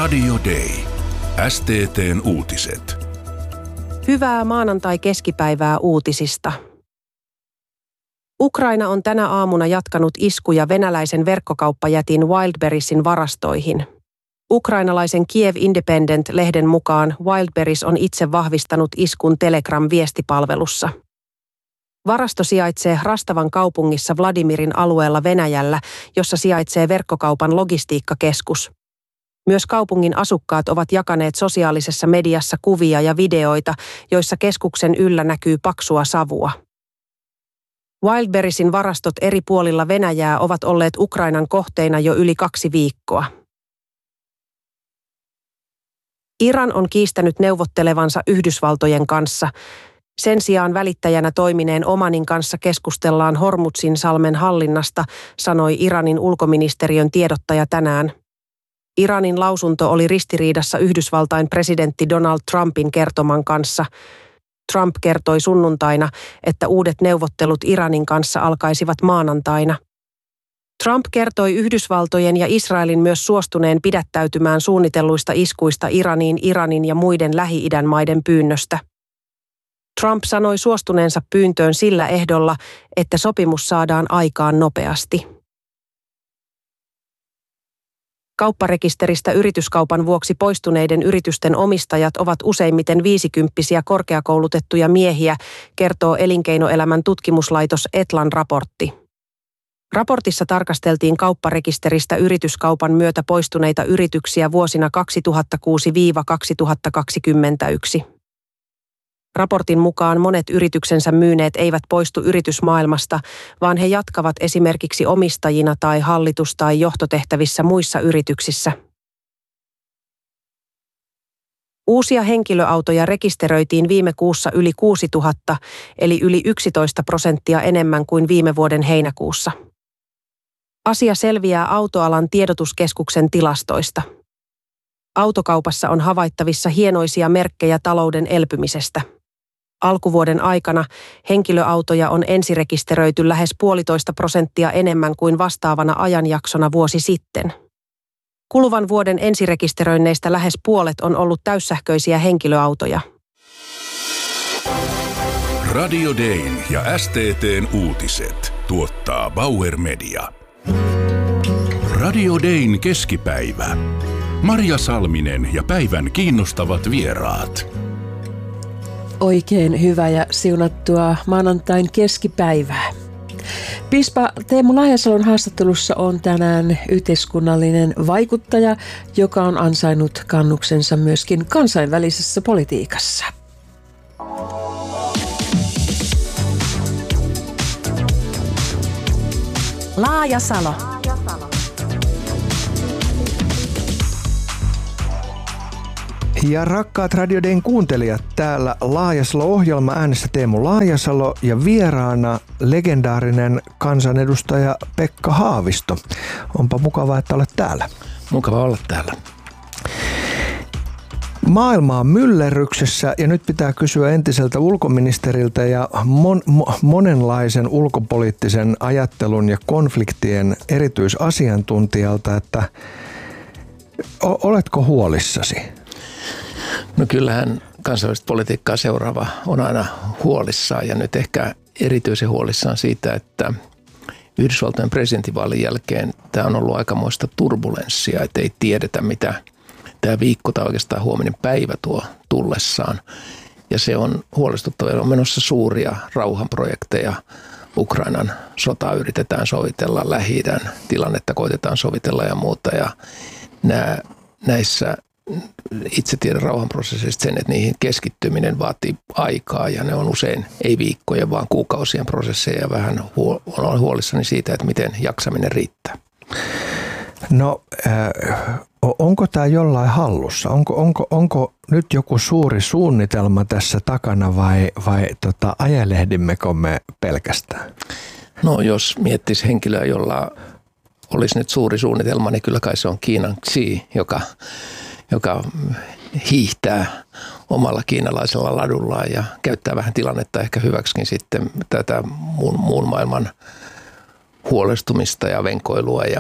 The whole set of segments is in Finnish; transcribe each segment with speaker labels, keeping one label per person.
Speaker 1: Radio Day. STT:n uutiset.
Speaker 2: Hyvää maanantai-keskipäivää uutisista. Ukraina on tänä aamuna jatkanut iskuja venäläisen verkkokauppajätin Wildberriesin varastoihin. Ukrainalaisen Kiev Independent-lehden mukaan Wildberries on itse vahvistanut iskun Telegram-viestipalvelussa. Varasto sijaitsee Rastavan kaupungissa Vladimirin alueella Venäjällä, jossa sijaitsee verkkokaupan logistiikkakeskus. Myös kaupungin asukkaat ovat jakaneet sosiaalisessa mediassa kuvia ja videoita, joissa keskuksen yllä näkyy paksua savua. Wildberriesin varastot eri puolilla Venäjää ovat olleet Ukrainan kohteina jo yli 2 viikkoa. Iran on kiistänyt neuvottelevansa Yhdysvaltojen kanssa. Sen sijaan välittäjänä toimineen Omanin kanssa keskustellaan Hormuzin salmen hallinnasta, sanoi Iranin ulkoministeriön tiedottaja tänään. Iranin lausunto oli ristiriidassa Yhdysvaltain presidentti Donald Trumpin kertoman kanssa. Trump kertoi sunnuntaina, että uudet neuvottelut Iranin kanssa alkaisivat maanantaina. Trump kertoi Yhdysvaltojen ja Israelin myös suostuneen pidättäytymään suunnitelluista iskuista Iranin ja muiden Lähi-idän maiden pyynnöstä. Trump sanoi suostuneensa pyyntöön sillä ehdolla, että sopimus saadaan aikaan nopeasti. Kaupparekisteristä yrityskaupan vuoksi poistuneiden yritysten omistajat ovat useimmiten 50-vuotiaita korkeakoulutettuja miehiä, kertoo elinkeinoelämän tutkimuslaitos Etlan raportti. Raportissa tarkasteltiin kaupparekisteristä yrityskaupan myötä poistuneita yrityksiä vuosina 2006–2021. Raportin mukaan monet yrityksensä myyneet eivät poistu yritysmaailmasta, vaan he jatkavat esimerkiksi omistajina tai hallitus- tai johtotehtävissä muissa yrityksissä. Uusia henkilöautoja rekisteröitiin viime kuussa yli 6 000, eli yli 11% enemmän kuin viime vuoden heinäkuussa. Asia selviää autoalan tiedotuskeskuksen tilastoista. Autokaupassa on havaittavissa hienoisia merkkejä talouden elpymisestä. Alkuvuoden aikana henkilöautoja on ensirekisteröity lähes 1,5% enemmän kuin vastaavana ajanjaksona vuosi sitten. Kuluvan vuoden ensirekisteröinneistä lähes puolet on ollut täyssähköisiä henkilöautoja.
Speaker 1: Radio Dayn ja STT:n uutiset tuottaa Bauer Media. Radio Dayn keskipäivä. Marja Salminen ja päivän kiinnostavat vieraat.
Speaker 3: Oikein hyvää ja siunattua maanantain keskipäivää. Piispa Teemu Lahjasalon haastattelussa on tänään yhteiskunnallinen vaikuttaja, joka on ansainnut kannuksensa myöskin kansainvälisessä politiikassa.
Speaker 2: Laajasalo.
Speaker 4: Ja rakkaat Radio Dayn kuuntelijat, täällä Laajasalo-ohjelma, äänessä Teemu Laajasalo ja vieraana legendaarinen kansanedustaja Pekka Haavisto. Onpa mukavaa, että olet täällä.
Speaker 5: Mukava olla täällä.
Speaker 4: Maailma on myllerryksessä ja nyt pitää kysyä entiseltä ulkoministeriltä ja monenlaisen ulkopoliittisen ajattelun ja konfliktien erityisasiantuntijalta, että oletko huolissasi?
Speaker 5: No kyllähän kansainvälistä politiikkaa seuraava on aina huolissaan ja nyt ehkä erityisen huolissaan siitä, että Yhdysvaltojen presidentinvaalin jälkeen tämä on ollut aikamoista turbulenssia, että ei tiedetä mitä tämä viikko tai oikeastaan huominen päivä tuo tullessaan. Ja se on huolestuttavaa, on menossa suuria rauhanprojekteja. Ukrainan sotaa yritetään sovitella, Lähi-idän tilannetta koitetaan sovitella ja muuta ja näissä itse tiedän rauhanprosesseista sen, että niihin keskittyminen vaatii aikaa ja ne on usein ei viikkojen, vaan kuukausien prosesseja ja vähän olen huolissani siitä, että miten jaksaminen riittää.
Speaker 4: No onko tämä jollain hallussa? Onko nyt joku suuri suunnitelma tässä takana vai ajelehdimmekö me pelkästään?
Speaker 5: No jos miettisi henkilöä, jolla olisi nyt suuri suunnitelma, niin kyllä kai se on Kiinan Xi, joka hiihtää omalla kiinalaisella ladullaan ja käyttää vähän tilannetta ehkä hyväksikin sitten tätä muun maailman huolestumista ja venkoilua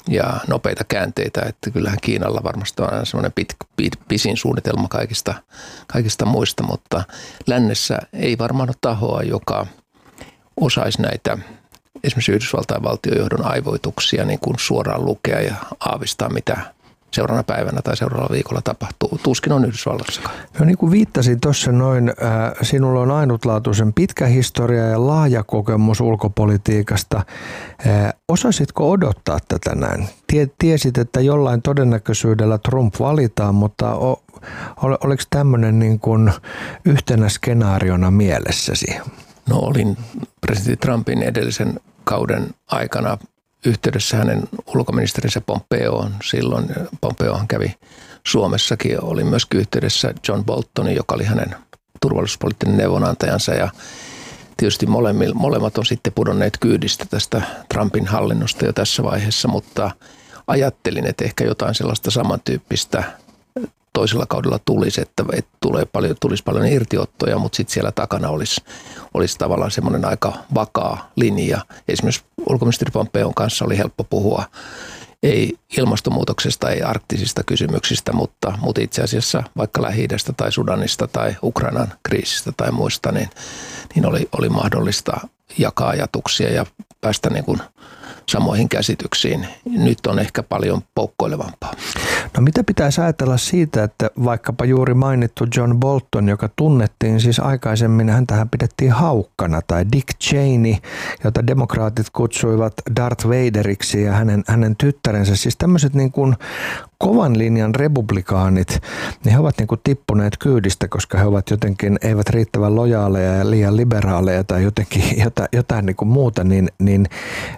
Speaker 5: ja nopeita käänteitä, että kyllähän Kiinalla varmasti on aina semmoinen pisin suunnitelma kaikista muista, mutta lännessä ei varmaan ole tahoa, joka osaisi näitä esimerkiksi Yhdysvaltain valtiojohdon aivoituksia niin kuin suoraan lukea ja aavistaa, mitä seuraavana päivänä tai seuraavalla viikolla tapahtuu. Tuskin on Yhdysvalloissakaan.
Speaker 4: No niin kuin viittasin tuossa noin, sinulla on ainutlaatuisen pitkä historia ja laaja kokemus ulkopolitiikasta. Osasitko odottaa tätä näin? Tiesit, että jollain todennäköisyydellä Trump valitaan, mutta oliko tämmöinen niin kuin yhtenä skenaariona mielessäsi?
Speaker 5: No olin presidentti Trumpin edellisen kauden aikana yhteydessä hänen ulkoministerinsä Pompeoon. Silloin Pompeohan kävi Suomessakin. Olin myöskin yhteydessä John Boltonin, joka oli hänen turvallisuuspoliittinen neuvonantajansa. Ja tietysti molemmat on sitten pudonneet kyydistä tästä Trumpin hallinnosta jo tässä vaiheessa, mutta ajattelin, että ehkä jotain sellaista samantyyppistä toisella kaudella tulisi, että tulisi paljon irtiottoja, mutta sitten siellä takana olisi tavallaan semmoinen aika vakaa linja. Esimerkiksi ulkoministeri Pompeon kanssa oli helppo puhua, ei ilmastonmuutoksesta, ei arktisista kysymyksistä, mutta itse asiassa vaikka Lähi-idästä tai Sudanista tai Ukrainan kriisistä tai muista, niin oli mahdollista jakaa ajatuksia ja päästä niin kuin samoihin käsityksiin. Nyt on ehkä paljon poukkoilevampaa.
Speaker 4: No mitä pitäisi ajatella siitä, että vaikkapa juuri mainittu John Bolton, joka tunnettiin siis aikaisemmin, häntähän pidettiin haukkana, tai Dick Cheney, jota demokraatit kutsuivat Darth Vaderiksi ja hänen tyttärensä, siis tämmöiset niin kuin kovan linjan republikaanit, niin he ovat niin kuin tippuneet kyydistä, koska he ovat jotenkin, eivät riittävän lojaaleja ja liian liberaaleja tai jotenkin jotain niin kuin muuta, niin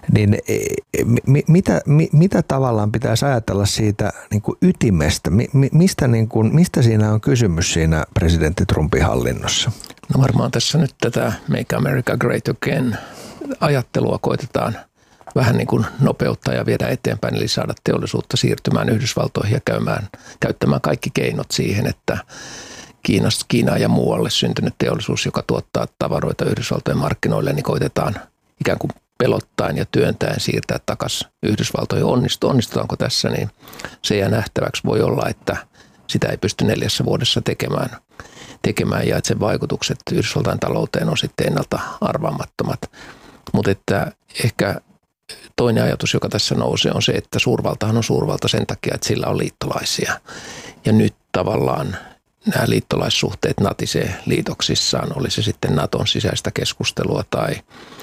Speaker 4: mitä tavallaan pitäisi ajatella siitä niin kuin ytimestä? Mistä siinä on kysymys siinä presidentti Trumpin hallinnossa?
Speaker 5: No varmaan tässä nyt tätä Make America Great Again -ajattelua koitetaan vähän niin kuin nopeuttaa ja viedä eteenpäin, eli saada teollisuutta siirtymään Yhdysvaltoihin ja käyttämään kaikki keinot siihen, että Kiinaan ja muualle syntynyt teollisuus, joka tuottaa tavaroita Yhdysvaltojen markkinoille, niin koitetaan ikään kuin pelottaen ja työntäen siirtää takaisin Yhdysvaltoihin. Onnistutaanko tässä, niin se jää nähtäväksi. Voi olla, että sitä ei pysty 4 vuodessa tekemään ja että sen vaikutukset Yhdysvaltain talouteen on sitten ennalta arvaamattomat. Mutta että ehkä toinen ajatus, joka tässä nousee, on se, että suurvaltahan on suurvalta sen takia, että sillä on liittolaisia. Ja nyt tavallaan nämä liittolaissuhteet natisee liitoksissaan, oli se sitten Naton sisäistä keskustelua tai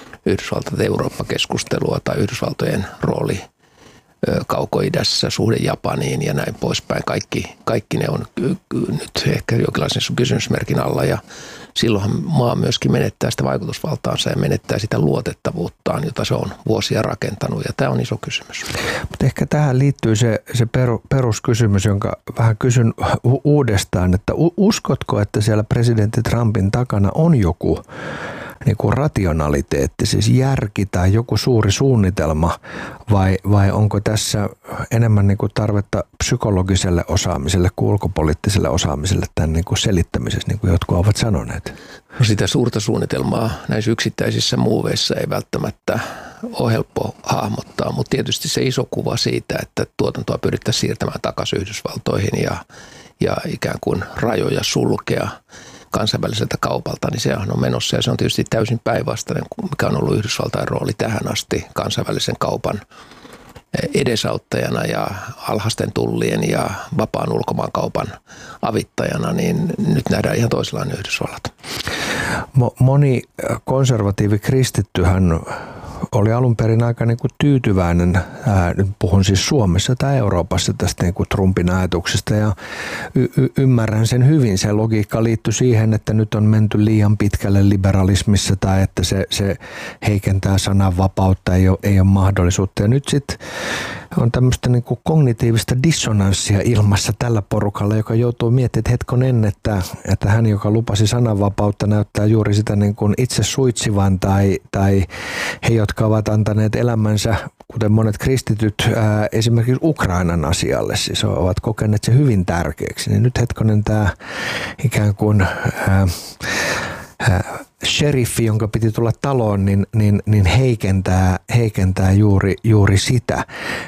Speaker 5: Yhdysvaltat-Eurooppa-keskustelua tai Yhdysvaltojen rooli Kaukoidässä, suhde Japaniin ja näin poispäin. Kaikki ne on nyt ehkä jonkinlaisen kysymysmerkin alla ja silloinhan maa myöskin menettää sitä vaikutusvaltaansa ja menettää sitä luotettavuuttaan, jota se on vuosia rakentanut ja tämä on iso kysymys.
Speaker 4: Mutta ehkä tähän liittyy se peruskysymys, jonka vähän kysyn uudestaan, että uskotko, että siellä presidentti Trumpin takana on joku niin kuin rationaliteetti, siis järki tai joku suuri suunnitelma vai onko tässä enemmän niin kuin tarvetta psykologiselle osaamiselle kuin ulkopoliittiselle osaamiselle tämän niin kuin selittämisessä, niin kuin jotkut ovat sanoneet?
Speaker 5: No sitä suurta suunnitelmaa näissä yksittäisissä muuveissa ei välttämättä ole helppo hahmottaa, mutta tietysti se iso kuva siitä, että tuotantoa pyrittäisiin siirtämään takaisin Yhdysvaltoihin ja ikään kuin rajoja sulkea kansainväliseltä kaupalta, niin sehän on menossa ja se on tietysti täysin päinvastainen, mikä on ollut Yhdysvaltain rooli tähän asti kansainvälisen kaupan edesauttajana ja alhaisten tullien ja vapaan ulkomaankaupan avittajana, niin nyt nähdään ihan toisenlainen Yhdysvallat.
Speaker 4: Moni konservatiivi kristittyhän oli alun perin aika niin kuin tyytyväinen, nyt puhun siis Suomessa tai Euroopassa tästä niin kuin Trumpin ajatuksesta ja ymmärrän sen hyvin. Se logiikka liittyy siihen, että nyt on menty liian pitkälle liberalismissa tai että se heikentää sananvapautta, ei ole mahdollisuutta. Ja nyt sitten on tämmöistä niin kuin kognitiivista dissonanssia ilmassa tällä porukalla, joka joutuu miettimään, että hetkonen, että hän, joka lupasi sananvapautta, näyttää juuri sitä niin kuin itse suitsivan tai he, jotka ovat antaneet elämänsä, kuten monet kristityt, esimerkiksi Ukrainan asialle, siis ovat kokeneet se hyvin tärkeäksi. Niin nyt hetkonen tämä ikään kuin sheriffi, jonka piti tulla taloon, niin heikentää juuri sitä.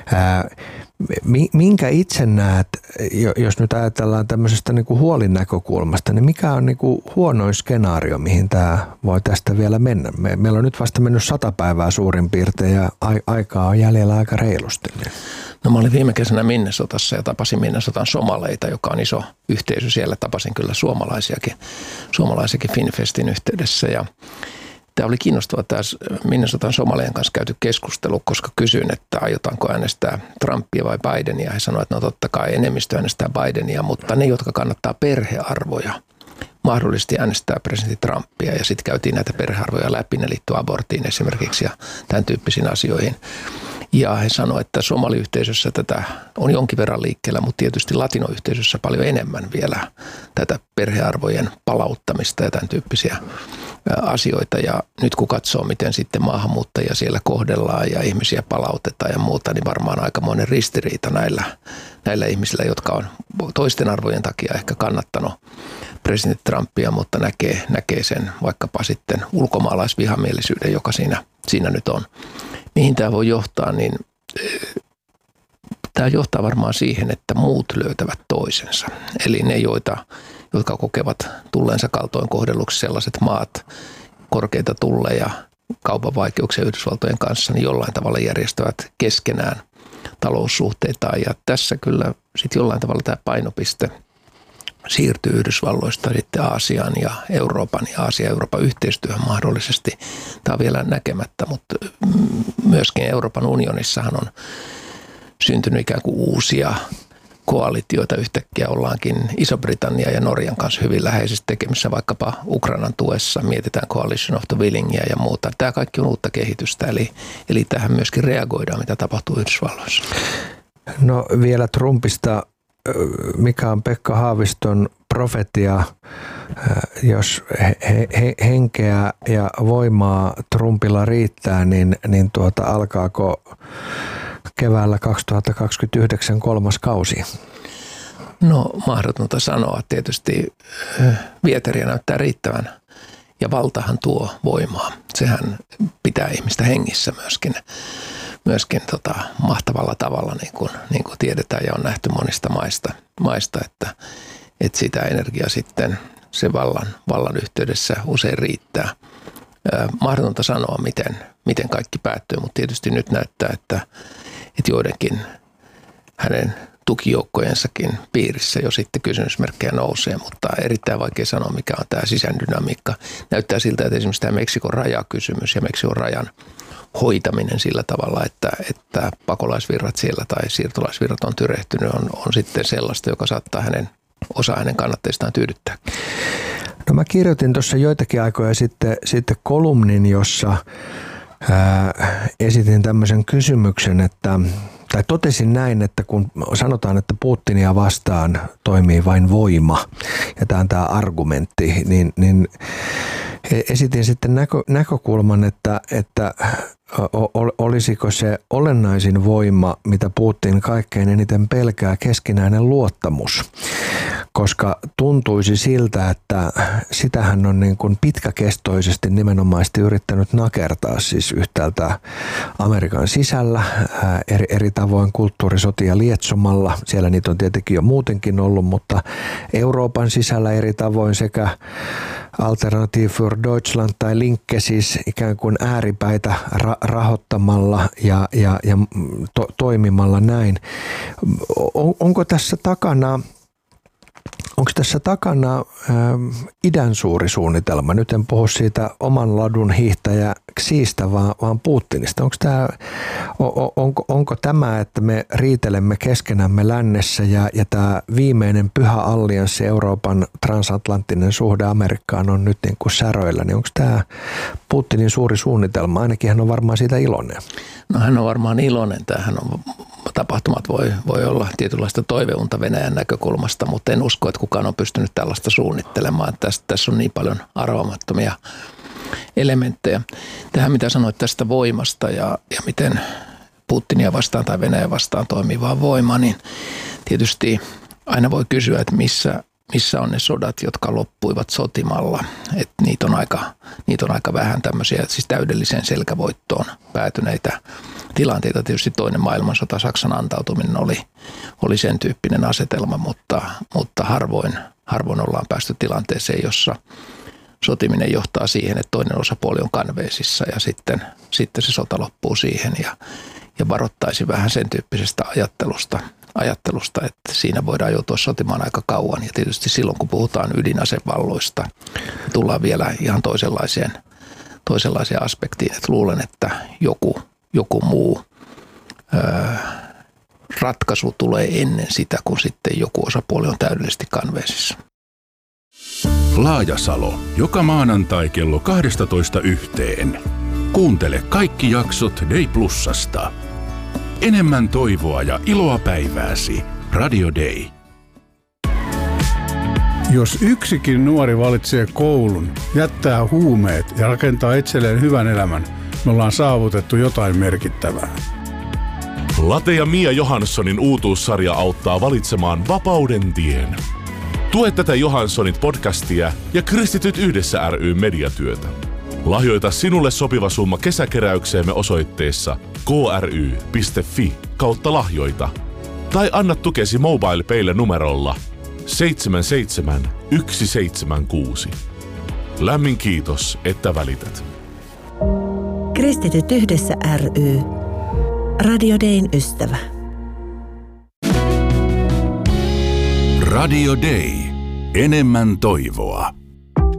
Speaker 4: Minkä itse näet, jos nyt ajatellaan tämmöisestä niin kuin huolin näkökulmasta, niin mikä on niin kuin huonoin skenaario, mihin tämä voi tästä vielä mennä? Meillä on nyt vasta mennyt 100 päivää suurin piirtein ja aikaa on jäljellä aika reilusti.
Speaker 5: No mä olin viime kesänä Minnesotassa ja tapasin Minnesotan somaleita, joka on iso yhteisö siellä. Tapasin kyllä suomalaisiakin Finfestin yhteydessä ja tämä oli kiinnostava tämä Minnesotan somalien kanssa käyty keskustelu, koska kysyin, että aiotaanko äänestää Trumpia vai Bidenia. He sanoivat, että no totta kai enemmistö äänestää Bidenia, mutta ne, jotka kannattaa perhearvoja, mahdollisesti äänestää presidentti Trumpia. Ja sitten käytiin näitä perhearvoja läpi, ne liittyy aborttiin esimerkiksi ja tämän tyyppisiin asioihin. Ja he sanoivat, että somaliyhteisössä tätä on jonkin verran liikkeellä, mutta tietysti latinoyhteisössä paljon enemmän vielä tätä perhearvojen palauttamista ja tämän tyyppisiä asioita. Ja nyt kun katsoo, miten sitten maahanmuuttajia siellä kohdellaan ja ihmisiä palautetaan ja muuta, niin varmaan aikamoinen ristiriita näillä ihmisillä, jotka on toisten arvojen takia ehkä kannattanut presidentti Trumpia, mutta näkee sen vaikkapa sitten ulkomaalaisvihamielisyyden, joka siinä nyt on. Mihin tämä voi johtaa, niin tämä johtaa varmaan siihen, että muut löytävät toisensa. Eli ne, jotka kokevat tulleensa kaltoin kohdelluksi sellaiset maat, korkeita tulleja, kaupan vaikeuksia Yhdysvaltojen kanssa, niin jollain tavalla järjestävät keskenään taloussuhteitaan. Ja tässä kyllä sitten jollain tavalla tämä painopiste siirtyy Yhdysvalloista sitten Aasiaan ja Euroopan ja Aasia-Euroopan yhteistyöhön mahdollisesti. Tämä on vielä näkemättä, mutta myöskin Euroopan unionissahan on syntynyt ikään kuin uusia koalitioita. Yhtäkkiä ollaankin Iso-Britannia ja Norjan kanssa hyvin läheisesti tekemissä, vaikkapa Ukrainan tuessa. Mietitään Coalition of the Willingia ja muuta. Tämä kaikki on uutta kehitystä, eli tähän myöskin reagoidaan, mitä tapahtuu Yhdysvalloissa.
Speaker 4: No vielä Trumpista. Mikä on Pekka Haaviston profetia, jos henkeä ja voimaa Trumpilla riittää, niin alkaako keväällä 2029 kolmas kausi?
Speaker 5: No mahdotonta sanoa. Tietysti vieteriä näyttää riittävän ja valtahan tuo voimaa. Sehän pitää ihmistä hengissä myöskin mahtavalla tavalla, niin kuin tiedetään ja on nähty monista maista että sitä energiaa sitten se vallan yhteydessä usein riittää. Mahdotonta sanoa, miten kaikki päättyy, mutta tietysti nyt näyttää, että joidenkin hänen tukijoukkojensakin piirissä jo sitten kysymysmerkkejä nousee, mutta erittäin vaikea sanoa, mikä on tämä sisändynamiikka. Näyttää siltä, että esimerkiksi tämä Meksikon rajakysymys ja Meksikon rajan hoitaminen sillä tavalla, että pakolaisvirrat siellä tai siirtolaisvirrat on tyrehtynyt, on sitten sellaista, joka saattaa osa hänen kannatteistaan tyydyttää.
Speaker 4: No mä kirjoitin tuossa joitakin aikoja sitten kolumnin, jossa esitin tämmöisen kysymyksen, tai totesin näin, että kun sanotaan, että Putinia vastaan toimii vain voima, ja tämä on tämä argumentti, niin esitin sitten näkökulman, että olisiko se olennaisin voima, mitä Putin kaikkein eniten pelkää, keskinäinen luottamus. Koska tuntuisi siltä, että sitähän on niin kuin pitkäkestoisesti nimenomaisesti yrittänyt nakertaa siis yhtäältä Amerikan sisällä eri tavoin kulttuurisotia lietsomalla. Siellä niitä on tietenkin jo muutenkin ollut, mutta Euroopan sisällä eri tavoin sekä Alternative für Deutschland tai Linke siis ikään kuin ääripäitä rahoittamalla ja toimimalla näin. Onko tässä takana idän suuri suunnitelma? Nyt en puhu siitä oman ladun hiihtäjä Xiistä, vaan Putinista. Onko tämä, että me riitelemme keskenämme lännessä ja tämä viimeinen pyhä allianssi Euroopan transatlanttinen suhde Amerikkaan on nyt niin kuin säröillä, niin onko tämä Putinin suuri suunnitelma? Ainakin hän on varmaan siitä iloinen.
Speaker 5: No hän on varmaan iloinen. Tämähän tapahtumat voi olla tietynlaista toiveunta Venäjän näkökulmasta, mutta en usko, että kukaan on pystynyt tällaista suunnittelemaan. Tässä on niin paljon arvaamattomia elementtejä. Tähän mitä sanoit tästä voimasta ja miten Putinia vastaan tai Venäjä vastaan toimivaa voimaa, niin tietysti aina voi kysyä, että missä on ne sodat, jotka loppuivat sotimalla. Että niitä on aika vähän tämmöisiä, siis täydelliseen selkävoittoon päätyneitä tilanteita. Tietysti toinen maailmansota, Saksan antautuminen oli sen tyyppinen asetelma, mutta harvoin ollaan päästy tilanteeseen, jossa sotiminen johtaa siihen, että toinen osapuoli on kanveesissa ja sitten se sota loppuu siihen ja varoittaisi vähän sen tyyppisestä ajattelusta, että siinä voidaan joutua sotimaan aika kauan. Ja tietysti silloin, kun puhutaan ydinasevalloista, tullaan vielä ihan toisenlaiseen aspektiin. Että luulen, että joku muu ratkaisu tulee ennen sitä, kun sitten joku osapuoli on täydellisesti kanveesissa.
Speaker 1: Laajasalo. Joka maanantai kello 12:00. Kuuntele kaikki jaksot Day Plusasta. Enemmän toivoa ja iloa päivääsi. Radio Day.
Speaker 6: Jos yksikin nuori valitsee koulun, jättää huumeet ja rakentaa itselleen hyvän elämän, me ollaan saavutettu jotain merkittävää.
Speaker 7: Late ja Mia Johanssonin uutuussarja auttaa valitsemaan vapauden tien. Tue tätä Johanssonit podcastia ja Kristityt yhdessä ry mediatyötä. Lahjoita sinulle sopiva summa kesäkeräykseemme osoitteessa kry.fi/lahjoita. Tai anna tukesi MobilePaylle numerolla 77176. Lämmin kiitos, että välität.
Speaker 8: Kristityt yhdessä ry. Radio Dayn ystävä.
Speaker 1: Radio Day. Enemmän toivoa.